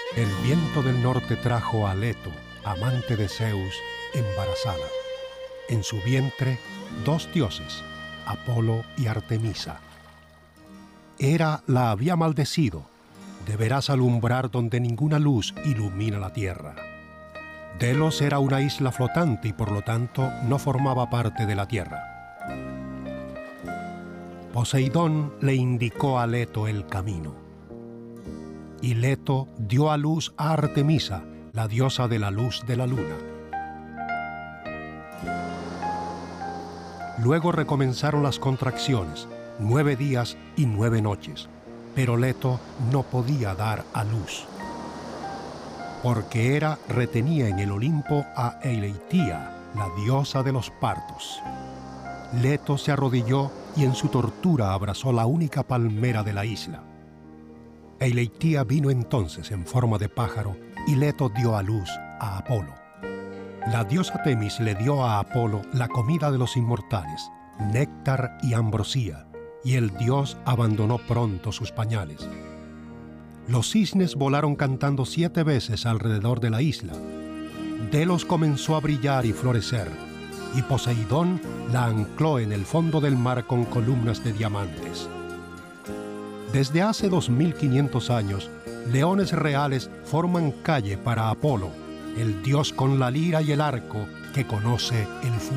El viento del norte trajo a Leto, amante de Zeus, embarazada. En su vientre, dos dioses, Apolo y Artemisa. Hera la había maldecido: deberás alumbrar donde ninguna luz ilumina la tierra. Delos era una isla flotante y por lo tanto no formaba parte de la tierra. Poseidón le indicó a Leto el camino. Y Leto dio a luz a Artemisa, la diosa de la luz de la luna. Luego recomenzaron las contracciones, 9 días y 9 noches, pero Leto no podía dar a luz, porque Hera retenía en el Olimpo a Eileitía, la diosa de los partos. Leto se arrodilló y en su tortura abrazó la única palmera de la isla. Eileitía vino entonces en forma de pájaro y Leto dio a luz a Apolo. La diosa Temis le dio a Apolo la comida de los inmortales, néctar y ambrosía, y el dios abandonó pronto sus pañales. Los cisnes volaron cantando 7 veces alrededor de la isla. Delos comenzó a brillar y florecer, y Poseidón la ancló en el fondo del mar con columnas de diamantes. Desde hace 2500 años, leones reales forman calle para Apolo, el dios con la lira y el arco que conoce el futuro.